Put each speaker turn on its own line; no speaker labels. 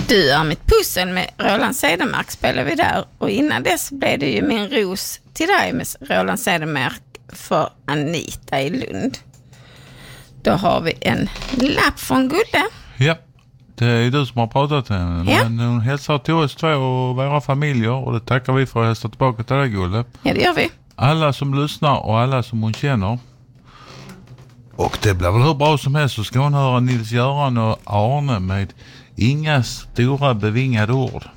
Du är mitt pussel med Roland Cedermark spelar vi där. Och innan dess blev det ju min ros till dig med Roland Cedermark för Anita i Lund. Då har vi en lapp från Gulle.
Ja, det är du som har pratat till henne.
Ja.
Men hon hälsar till oss två och våra familjer. Och det tackar vi för att hälsa tillbaka till dig, Gulle.
Ja, det gör vi.
Alla som lyssnar och alla som hon känner. Och det blir väl hur bra som helst, så ska hon höra Nils-Göran och Arne med Inga stora bevingade ord.